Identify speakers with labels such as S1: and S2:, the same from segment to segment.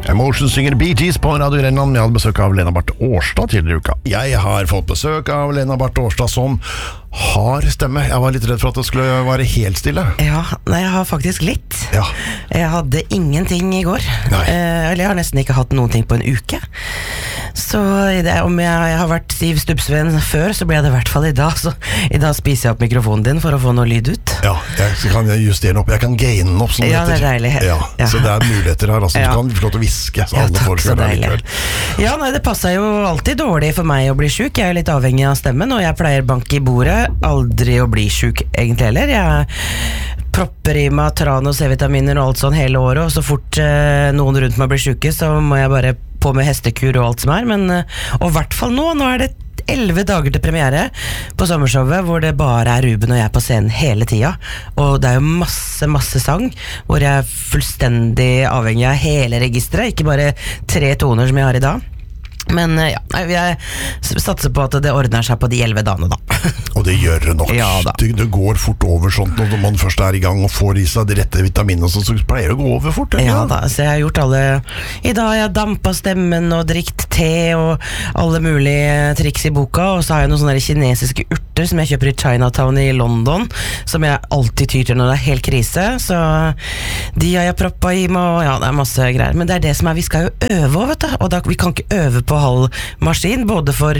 S1: Emotion synger Bee Gees på Radio Grenland. Jeg hadde besøk av Lena Barth Årstad tidligere i uka. Jeg har fått besøk av Lena Barth Årstad som har stemme. Jeg var litt redd for at det skulle være helt stille.
S2: Ja, nei, jeg har faktisk litt.
S1: Ja.
S2: Jeg hadde ingenting i går. Eller jeg har nesten ikke hatt noen ting på en uke. Så om jeg har vært Siv Stubbsveen før, så ble jeg det i hvert fall i dag. Så i dag spiser jeg opp mikrofonen din for å få noe lyd ut.
S1: Ja, jeg kan justere den opp. Jeg kan gaine den opp, som det heter.
S2: Ja, det er deilig.
S1: Ja, så det er muligheter her. Altså, du kan få lov til å viske, så alle får det likevel.
S2: Ja, nei, det passer jo alltid dårlig for meg å bli syk. Jeg er litt avhengig av stemmen, og jeg pleier bank i bordet. Aldri å bli syk, egentlig heller. Jeg propper i meg tran og C-vitaminer og alt sånn hele året, og så fort noen rundt meg blir syke, så må jeg bare på med hestekur og alt som er, men og i hvert fall nå er det 11 dager til premiere på sommershowet, hvor det bare er Ruben og jeg på scenen hele tida, og det er jo masse sang, hvor jeg er fullstendig avhengig av hele registeret, ikke bare 3 toner som jeg har i dag. Men ja, jeg satser på at det ordner seg på de 11 dagene da.
S1: Og det gjør det nok.
S2: Ja,
S1: det går fort over sånt når man først er i gang og får i seg de rette vitaminene, så pleier det å gå over fort.
S2: Ja da, så jeg har gjort alle i dag. Jeg har dampet stemmen og drikt te og alle mulige triks i boka, og så har jeg noen sånne kinesiske urter som jeg kjøper i Chinatown i London, som jeg alltid tyr til når det er helt krise, så de har jeg proppet i meg, og ja, det er masse greier. Men det er det som vi skal jo øve, vet du, og vi kan ikke øve på halv maskin, både for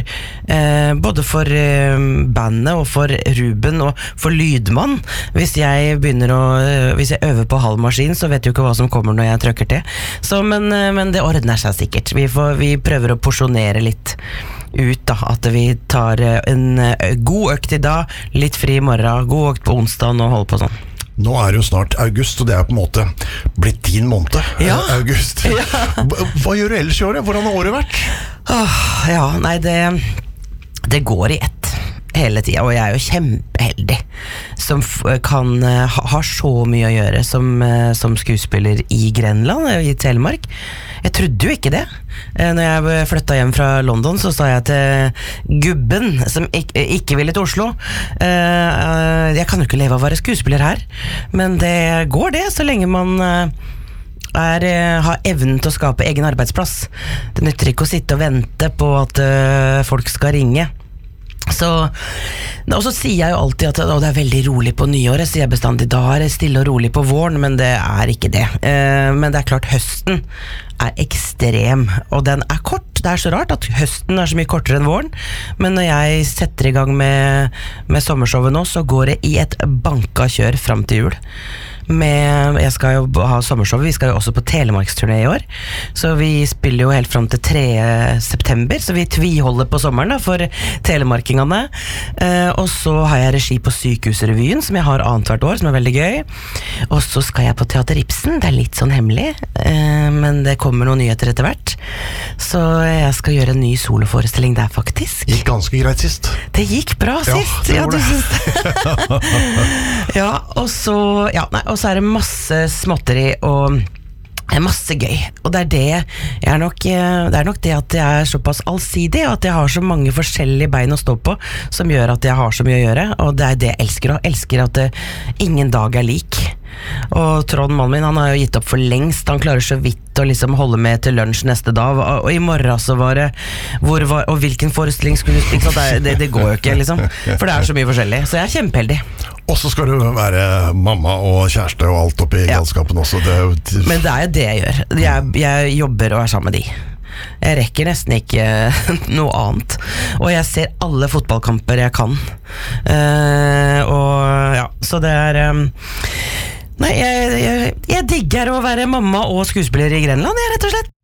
S2: bandet og for Ruben og for lydmann. Hvis jeg øver på halv maskin, så vet du ikke hva som kommer når jeg trykker til. Så, men det ordner seg sikkert. Vi prøver å porsjonere litt ut da, at vi tar en god økt i dag, litt fri i morgen, god økt på onsdag og holder på sånn.
S1: Nå er det jo snart august, og det er på en måte blitt din måned, august. Ja. Hva gjør du ellers i året? Hvordan har året vært?
S2: Ja, nei, det går i ett hele tiden, og jeg er jo kjempeheldig som har så mye å gjøre som skuespiller i Grenland, i Telemark. Jeg trodde jo ikke det. Når jeg flyttet hjem fra London, så sa jeg til gubben som ikke ville til Oslo, jeg kan jo ikke leve av å være skuespiller her, men det går det, så lenge man har evnen til å skape egen arbeidsplass. Det nytter ikke å sitte og vente på at folk skal ringe. Og så sier jeg jo alltid at det er veldig rolig på nyåret, sier jeg bestandig. Da er det stille og rolig på våren, men det er ikke det. Men det er klart, høsten er ekstrem, og den er kort. Det er så rart at høsten er så mye kortere enn våren, men når jeg setter i gang med sommershowet nå, så går det i et banka kjør frem til jul. Jeg skal jo ha sommershow. Vi skal jo også på Telemarksturné i år, så vi spiller jo helt frem til 3. september, så vi tviholder på sommeren da, for telemarkingene. Og så har jeg regi på Sykehusrevyen, som jeg har annet hvert år, som er veldig gøy. Og så skal jeg på Teater Ibsen. Det er litt sånn hemmelig, men det kommer noen nyheter etter hvert, så jeg skal gjøre en ny soloforestilling der faktisk.
S1: Gikk ganske greit sist.
S2: Det gikk bra sist. Ja, du synes det. Ja, og så er det masse småtteri og masse gøy, og det er nok det at jeg er såpass allsidig, og at jeg har så mange forskjellige bein å stå på, som gjør at jeg har så mye å gjøre, og det er det jeg elsker, og elsker at ingen dag er lik. Og Trond, mannen min, han har jo gitt opp for lengst. Han klarer så vidt å liksom holde med til lunsj neste dag, og i morgen så var det og hvilken forestilling skulle du spille, det går jo ikke liksom, for det er så mye forskjellig, så jeg er kjempeheldig.
S1: Og så skal du være mamma og kjæreste og alt oppi galskapen også.
S2: Men det er jo det jeg gjør. Jeg jobber og er sammen med de. Jeg rekker nesten ikke noe annet, og jeg ser alle fotballkamper jeg kan, og ja, så det er nei, jeg digger å være mamma og skuespiller i Grenland, rett og slett.